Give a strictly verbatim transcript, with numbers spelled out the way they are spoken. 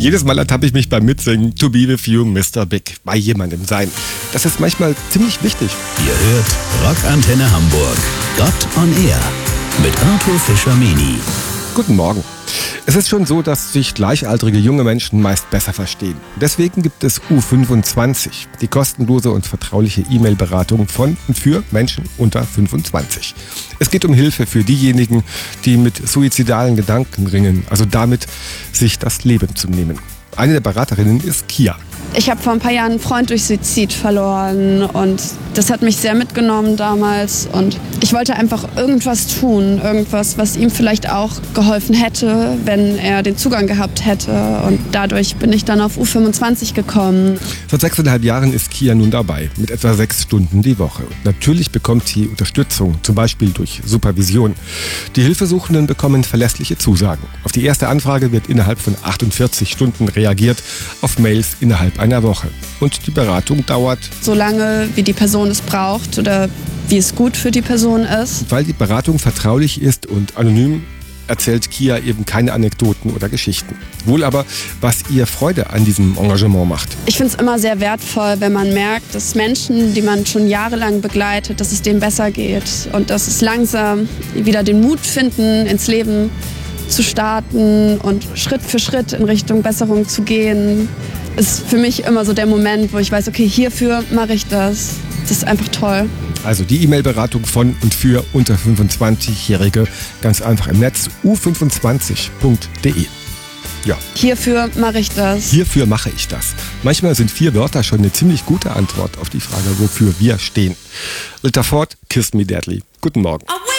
Jedes Mal ertappe ich mich beim Mitsingen To Be With You, Mister Big, bei jemandem sein. Das ist manchmal ziemlich wichtig. Ihr hört Rockantenne Hamburg, Gott on Air mit Arthur Fischer-Meni. Guten Morgen. Es ist schon so, dass sich gleichaltrige junge Menschen meist besser verstehen. Deswegen gibt es U fünfundzwanzig, die kostenlose und vertrauliche E-Mail-Beratung von und für Menschen unter fünfundzwanzig. Es geht um Hilfe für diejenigen, die mit suizidalen Gedanken ringen, also damit, sich das Leben zu nehmen. Eine der Beraterinnen ist Kia. Ich habe vor ein paar Jahren einen Freund durch Suizid verloren und das hat mich sehr mitgenommen damals und ich wollte einfach irgendwas tun, irgendwas, was ihm vielleicht auch geholfen hätte, wenn er den Zugang gehabt hätte, und dadurch bin ich dann auf U fünfundzwanzig gekommen. Seit sechseinhalb Jahren ist Kia nun dabei, mit etwa sechs Stunden die Woche. Natürlich bekommt sie Unterstützung, zum Beispiel durch Supervision. Die Hilfesuchenden bekommen verlässliche Zusagen. Auf die erste Anfrage wird innerhalb von achtundvierzig Stunden reagiert, auf Mails innerhalb einer Woche. Und die Beratung dauert so lange, wie die Person es braucht oder wie es gut für die Person ist. Weil die Beratung vertraulich ist und anonym, erzählt Kia eben keine Anekdoten oder Geschichten. Wohl aber, was ihr Freude an diesem Engagement macht. Ich finde es immer sehr wertvoll, wenn man merkt, dass Menschen, die man schon jahrelang begleitet, dass es denen besser geht und dass es langsam wieder den Mut finden, ins Leben zu starten und Schritt für Schritt in Richtung Besserung zu gehen, ist für mich immer so der Moment, wo ich weiß, okay, hierfür mache ich das. Das ist einfach toll. Also die E-Mail-Beratung von und für unter fünfundzwanzigjährige ganz einfach im Netz u fünfundzwanzig punkt de. Ja. Hierfür mache ich das. Hierfür mache ich das. Manchmal sind vier Wörter schon eine ziemlich gute Antwort auf die Frage, wofür wir stehen. Lita Ford, Kiss Me Deadly. Guten Morgen.